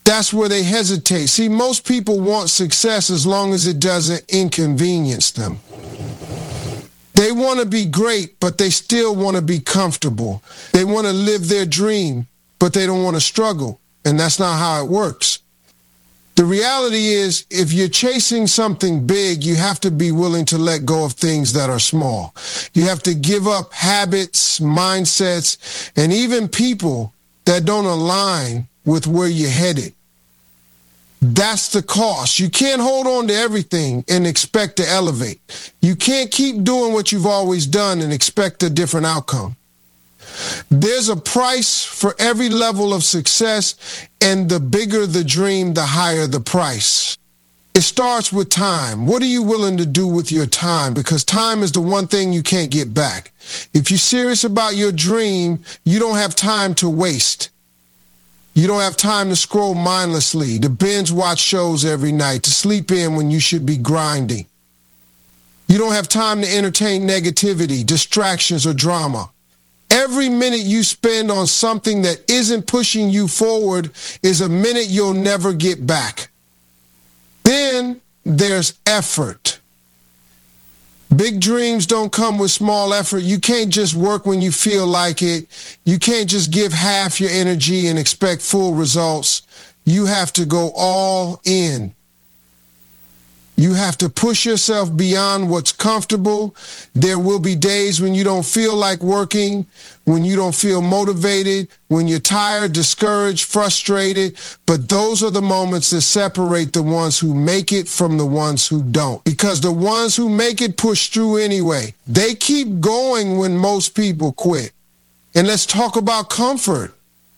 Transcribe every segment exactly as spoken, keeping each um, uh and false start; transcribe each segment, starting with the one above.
That's where they hesitate. See, most people want success as long as it doesn't inconvenience them. They want to be great, but they still want to be comfortable. They want to live their dream, but they don't want to struggle. And that's not how it works. The reality is, if you're chasing something big, you have to be willing to let go of things that are small. You have to give up habits, mindsets, and even people that don't align with where you're headed. That's the cost. You can't hold on to everything and expect to elevate. You can't keep doing what you've always done and expect a different outcome. There's a price for every level of success, and the bigger the dream, the higher the price. It starts with time. What are you willing to do with your time? Because time is the one thing you can't get back. If you're serious about your dream, you don't have time to waste. You don't have time to scroll mindlessly, to binge watch shows every night, to sleep in when you should be grinding. You don't have time to entertain negativity, distractions, or drama. Every minute you spend on something that isn't pushing you forward is a minute you'll never get back. Then there's effort. Big dreams don't come with small effort. You can't just work when you feel like it. You can't just give half your energy and expect full results. You have to go all in. You have to push yourself beyond what's comfortable. There will be days when you don't feel like working, when you don't feel motivated, when you're tired, discouraged, frustrated. But those are the moments that separate the ones who make it from the ones who don't. Because the ones who make it push through anyway. They keep going when most people quit. And let's talk about comfort.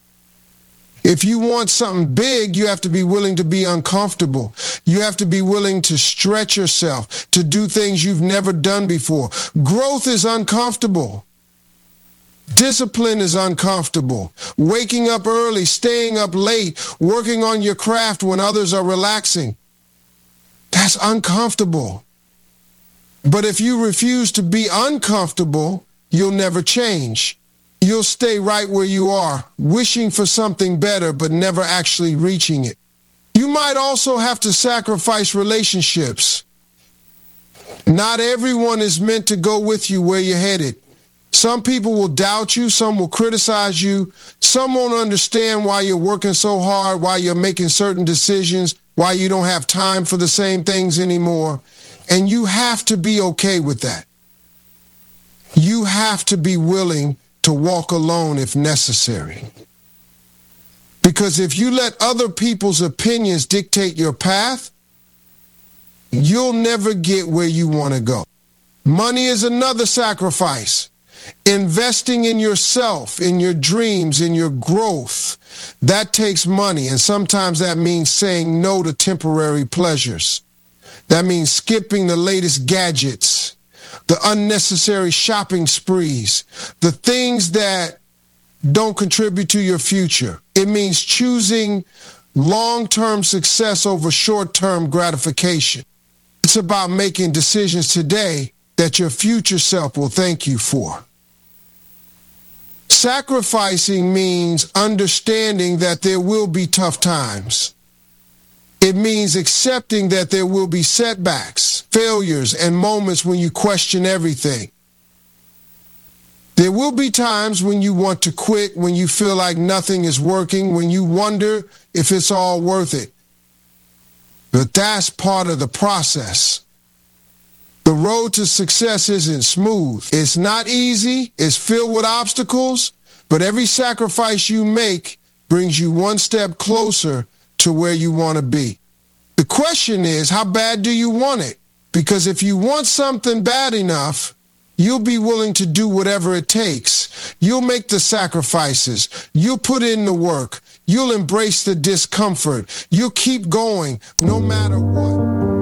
If you want something big, you have to be willing to be uncomfortable. You have to be willing to stretch yourself, to do things you've never done before. Growth is uncomfortable. Discipline is uncomfortable. Waking up early, staying up late, working on your craft when others are relaxing. That's uncomfortable. But if you refuse to be uncomfortable, you'll never change. You'll stay right where you are, wishing for something better, but never actually reaching it. You might also have to sacrifice relationships. Not everyone is meant to go with you where you're headed. Some people will doubt you, some will criticize you, some won't understand why you're working so hard, why you're making certain decisions, why you don't have time for the same things anymore. And you have to be okay with that. You have to be willing to walk alone if necessary. Because if you let other people's opinions dictate your path, you'll never get where you want to go. Money is another sacrifice. Investing in yourself, in your dreams, in your growth, that takes money. And sometimes that means saying no to temporary pleasures. That means skipping the latest gadgets, the unnecessary shopping sprees, the things that don't contribute to your future. It means choosing long-term success over short-term gratification. It's about making decisions today that your future self will thank you for. Sacrificing means understanding that there will be tough times. It means accepting that there will be setbacks, failures, and moments when you question everything. There will be times when you want to quit, when you feel like nothing is working, when you wonder if it's all worth it. But that's part of the process. The road to success isn't smooth. It's not easy. It's filled with obstacles. But every sacrifice you make brings you one step closer to where you want to be. The question is, how bad do you want it? Because if you want something bad enough, you'll be willing to do whatever it takes. You'll make the sacrifices. You'll put in the work. You'll embrace the discomfort. You'll keep going no matter what.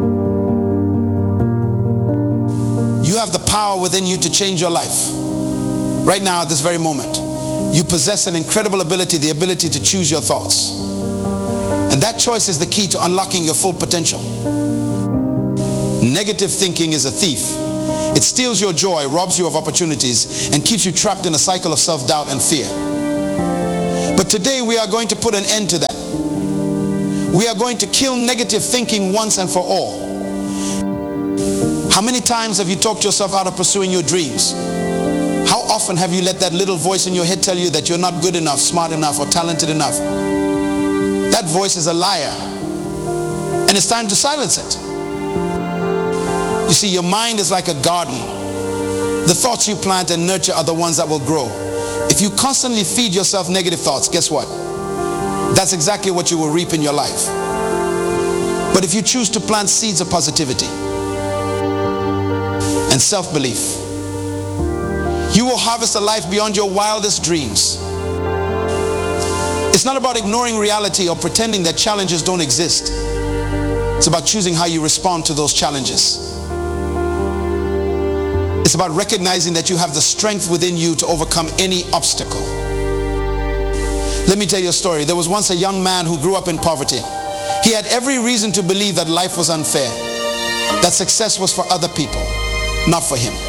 You have the power within you to change your life. Right now, at this very moment, you possess an incredible ability, the ability to choose your thoughts. And that choice is the key to unlocking your full potential. Negative thinking is a thief. It steals your joy, robs you of opportunities, and keeps you trapped in a cycle of self-doubt and fear. But today we are going to put an end to that. We are going to kill negative thinking once and for all. How many times have you talked yourself out of pursuing your dreams? How often have you let that little voice in your head tell you that you're not good enough, smart enough, or talented enough? That voice is a liar, and it's time to silence it. You see, your mind is like a garden. The thoughts you plant and nurture are the ones that will grow. If you constantly feed yourself negative thoughts, guess what? That's exactly what you will reap in your life. But if you choose to plant seeds of positivity and self-belief, you will harvest a life beyond your wildest dreams. It's not about ignoring reality or pretending that challenges don't exist. It's about choosing how you respond to those challenges. It's about recognizing that you have the strength within you to overcome any obstacle. Let me tell you a story. There was once a young man who grew up in poverty. He had every reason to believe that life was unfair, that success was for other people, not for him.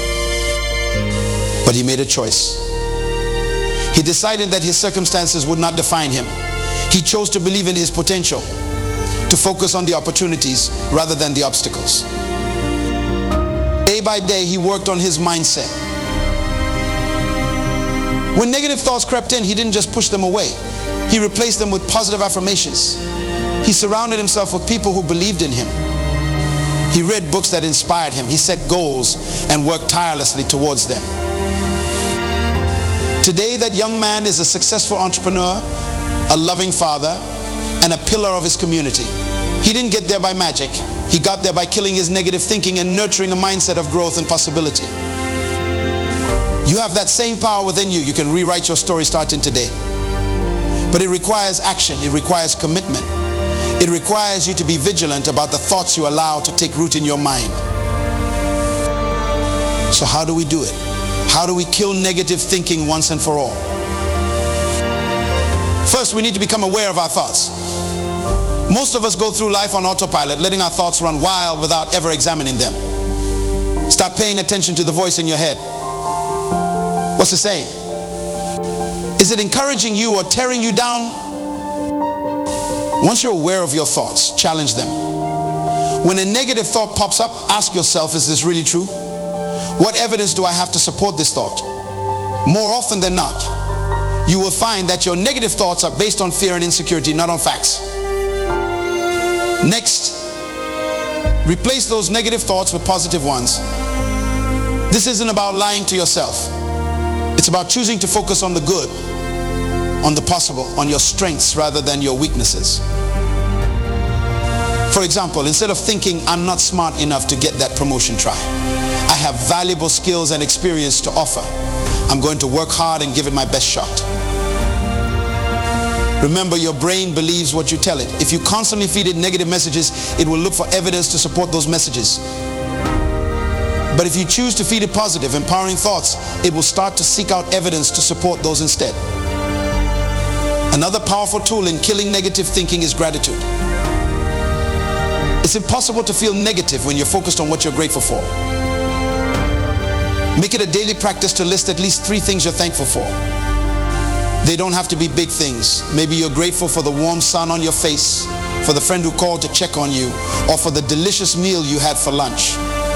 But he made a choice. He decided that his circumstances would not define him. He chose to believe in his potential, to focus on the opportunities rather than the obstacles. Day by day, he worked on his mindset. When negative thoughts crept in, he didn't just push them away. He replaced them with positive affirmations. He surrounded himself with people who believed in him. He read books that inspired him. He set goals and worked tirelessly towards them. Today, that young man is a successful entrepreneur, a loving father, and a pillar of his community. He didn't get there by magic. He got there by killing his negative thinking and nurturing a mindset of growth and possibility. You have that same power within you. You can rewrite your story starting today. But it requires action. It requires commitment. It requires you to be vigilant about the thoughts you allow to take root in your mind. So how do we do it? How do we kill negative thinking once and for all? First, we need to become aware of our thoughts. Most of us go through life on autopilot, letting our thoughts run wild without ever examining them. Start paying attention to the voice in your head. What's it saying? Is it encouraging you or tearing you down? Once you're aware of your thoughts, challenge them. When a negative thought pops up, ask yourself, is this really true? What evidence do I have to support this thought? More often than not, you will find that your negative thoughts are based on fear and insecurity, not on facts. Next, replace those negative thoughts with positive ones. This isn't about lying to yourself. It's about choosing to focus on the good, on the possible, on your strengths rather than your weaknesses. For example, instead of thinking, I'm not smart enough to get that promotion, try, I have valuable skills and experience to offer. I'm going to work hard and give it my best shot. Remember, your brain believes what you tell it. If you constantly feed it negative messages, it will look for evidence to support those messages. But if you choose to feed it positive, empowering thoughts, it will start to seek out evidence to support those instead. Another powerful tool in killing negative thinking is gratitude. It's impossible to feel negative when you're focused on what you're grateful for. Make it a daily practice to list at least three things you're thankful for. They don't have to be big things. Maybe you're grateful for the warm sun on your face, for the friend who called to check on you, or for the delicious meal you had for lunch.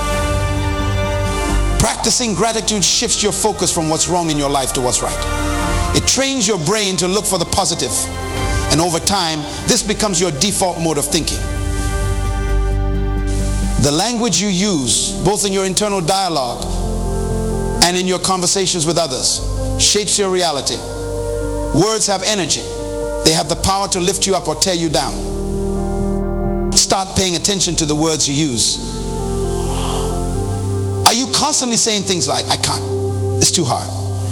Practicing gratitude shifts your focus from what's wrong in your life to what's right. It trains your brain to look for the positive, and over time, this becomes your default mode of thinking. The language you use, both in your internal dialogue and in your conversations with others, shapes your reality. Words have energy. They have the power to lift you up or tear you down. Start paying attention to the words you use. Are you constantly saying things like, I can't, it's too hard,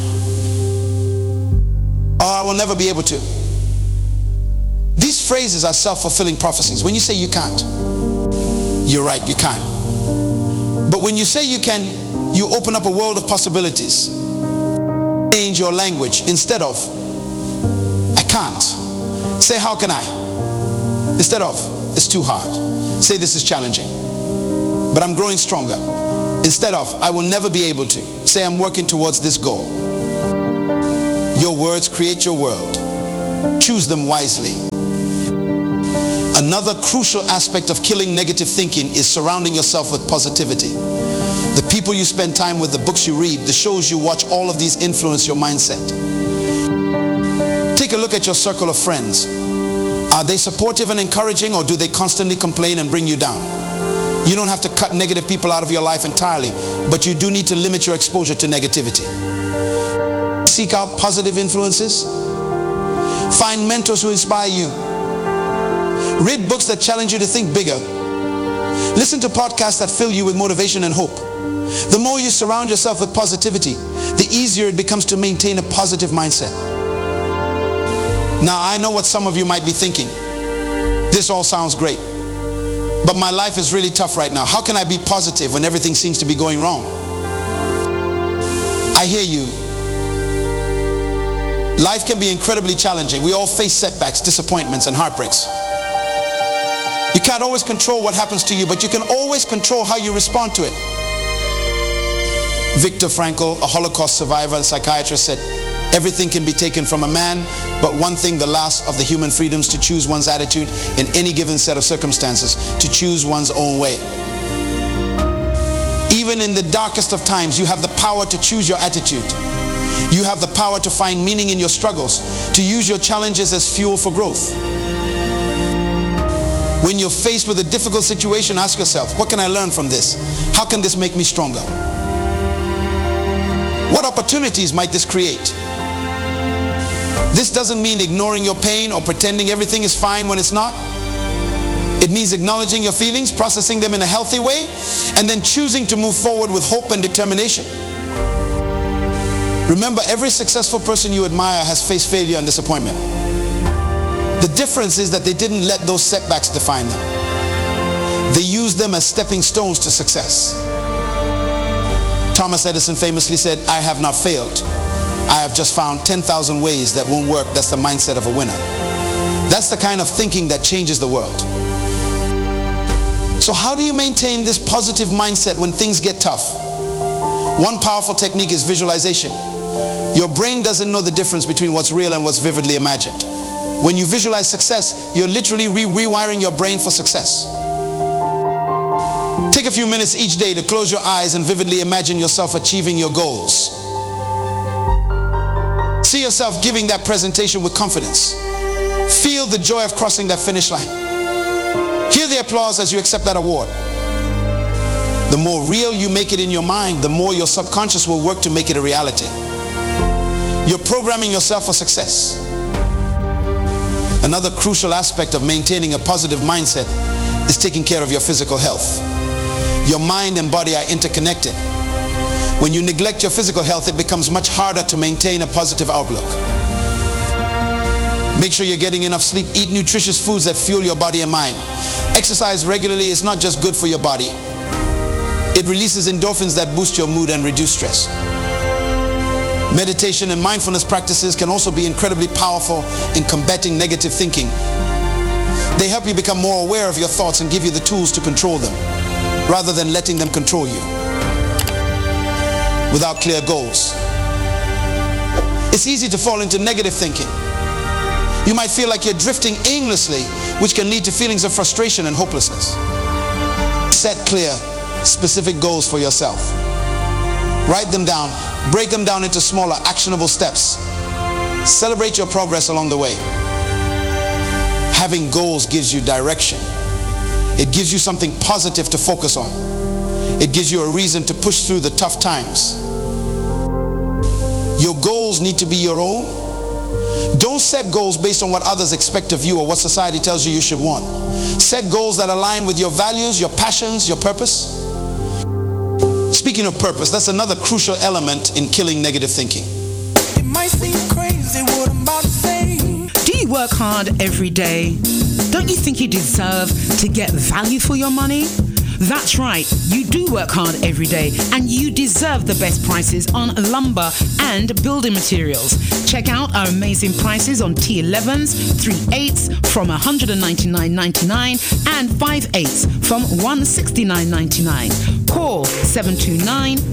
or I will never be able to? These phrases are self-fulfilling prophecies. When you say you can't, you're right, you can't. But when you say you can, you open up a world of possibilities. Change your language. Instead of, I can't, say, how can I? Instead of, it's too hard, say, this is challenging, but I'm growing stronger. Instead of, I will never be able to, say, I'm working towards this goal. Your words create your world. Choose them wisely. Another crucial aspect of killing negative thinking is surrounding yourself with positivity. The people you spend time with, the books you read, the shows you watch, all of these influence your mindset. Take a look at your circle of friends. Are they supportive and encouraging, or do they constantly complain and bring you down? You don't have to cut negative people out of your life entirely, but you do need to limit your exposure to negativity. Seek out positive influences. Find mentors who inspire you. Read books that challenge you to think bigger. Listen to podcasts that fill you with motivation and hope. The more you surround yourself with positivity, the easier it becomes to maintain a positive mindset. Now, I know what some of you might be thinking. This all sounds great, but my life is really tough right now. How can I be positive when everything seems to be going wrong? I hear you. Life can be incredibly challenging. We all face setbacks, disappointments, and heartbreaks. You can't always control what happens to you, but you can always control how you respond to it. Viktor Frankl, a Holocaust survivor and psychiatrist, said, "Everything can be taken from a man, but one thing, the last of the human freedoms, to choose one's attitude in any given set of circumstances, to choose one's own way." Even in the darkest of times, you have the power to choose your attitude. You have the power to find meaning in your struggles, to use your challenges as fuel for growth. When you're faced with a difficult situation, ask yourself, what can I learn from this? How can this make me stronger? What opportunities might this create? This doesn't mean ignoring your pain or pretending everything is fine when it's not. It means acknowledging your feelings, processing them in a healthy way, and then choosing to move forward with hope and determination. Remember, every successful person you admire has faced failure and disappointment. The difference is that they didn't let those setbacks define them. They used them as stepping stones to success. Thomas Edison famously said, "I have not failed. I have just found ten thousand ways that won't work." That's the mindset of a winner. That's the kind of thinking that changes the world. So how do you maintain this positive mindset when things get tough? One powerful technique is visualization. Your brain doesn't know the difference between what's real and what's vividly imagined. When you visualize success, you're literally re- rewiring your brain for success. Take a few minutes each day to close your eyes and vividly imagine yourself achieving your goals. See yourself giving that presentation with confidence. Feel the joy of crossing that finish line. Hear the applause as you accept that award. The more real you make it in your mind, the more your subconscious will work to make it a reality. You're programming yourself for success. Another crucial aspect of maintaining a positive mindset is taking care of your physical health. Your mind and body are interconnected. When you neglect your physical health, it becomes much harder to maintain a positive outlook. Make sure you're getting enough sleep. Eat nutritious foods that fuel your body and mind. Exercise regularly is not just good for your body. It releases endorphins that boost your mood and reduce stress. Meditation and mindfulness practices can also be incredibly powerful in combating negative thinking. They help you become more aware of your thoughts and give you the tools to control them, rather than letting them control you. Without clear goals, it's easy to fall into negative thinking. You might feel like you're drifting aimlessly, which can lead to feelings of frustration and hopelessness. Set clear, specific goals for yourself. Write them down. Break them down into smaller, actionable steps. Celebrate your progress along the way. Having goals gives you direction. It gives you something positive to focus on. It gives you a reason to push through the tough times. Your goals need to be your own. Don't set goals based on what others expect of you or what society tells you you should want. Set goals that align with your values, your passions, your purpose. Speaking of purpose, that's another crucial element in killing negative thinking. It might seem crazy what I'm about to say. Do you work hard every day? Don't you think you deserve to get value for your money? That's right, you do work hard every day and you deserve the best prices on lumber and building materials. Check out our amazing prices on T elevens, three eighths from one hundred ninety-nine ninety-nine and five eighths from one hundred sixty-nine ninety-nine. Call seven two nine